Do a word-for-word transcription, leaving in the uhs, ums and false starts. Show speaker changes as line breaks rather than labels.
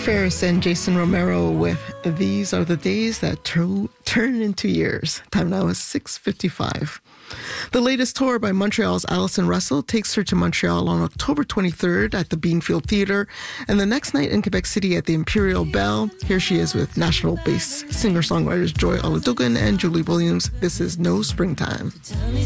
Ferris and Jason Romero with These Are the Days That Tur- Turn Into Years. Time now is six fifty-five. The latest tour by Montreal's Alison Russell takes her to Montreal on October twenty-third at the Beanfield Theatre, and the next night in Quebec City at the Imperial Bell. Here she is with National Bass singer-songwriters Joy Oladogan and Julie Williams. This is No Springtime.